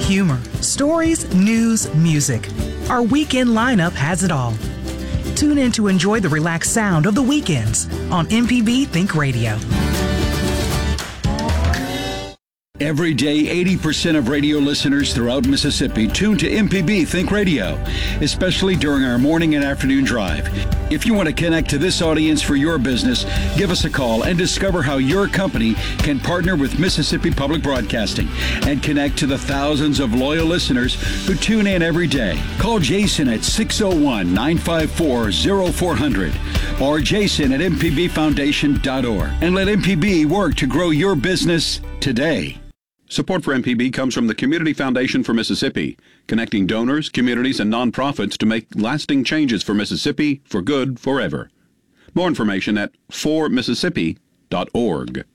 humor, stories, news, music. Our weekend lineup has it all. Tune in to enjoy the relaxed sound of the weekends on MPB Think Radio. Every day, 80% of radio listeners throughout Mississippi tune to MPB Think Radio, especially during our morning and afternoon drive. If you want to connect to this audience for your business, give us a call and discover how your company can partner with Mississippi Public Broadcasting and connect to the thousands of loyal listeners who tune in every day. Call Jason at 601-954-0400 or jason at mpbfoundation.org and let MPB work to grow your business today. Support for MPB comes from the Community Foundation for Mississippi, connecting donors, communities, and nonprofits to make lasting changes for Mississippi for good forever. More information at formississippi.org.